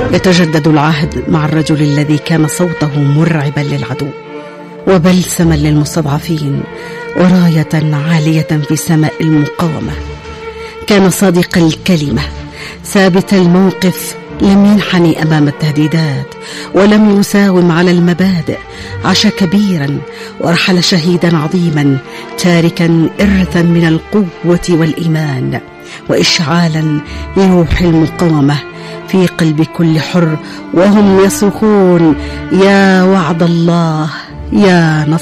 يتجدد العهد مع الرجل الذي كان صوته مرعبا للعدو وبلسما للمستضعفين وراية عالية في سماء المقاومة. كان صادق الكلمة، ثابت الموقف، لم ينحني أمام التهديدات ولم يساوم على المبادئ. عاش كبيرا ورحل شهيدا عظيما، تاركا إرثا من القوة والإيمان وإشعالا لروح المقاومة في قلب كل حر، وهم يصرخون: يا وعد الله، يا نصر